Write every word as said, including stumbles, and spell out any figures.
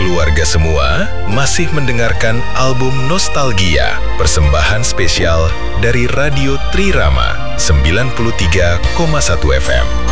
keluarga semua masih mendengarkan album Nostalgia, persembahan spesial dari Radio Trirama sembilan puluh tiga koma satu F M.